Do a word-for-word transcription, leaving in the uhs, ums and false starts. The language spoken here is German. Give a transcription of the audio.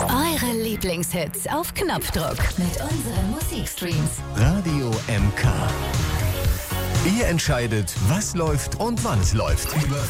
Eure Lieblingshits auf Knopfdruck mit unseren Musikstreams. Radio M K. Ihr entscheidet, was läuft und wann es läuft. Über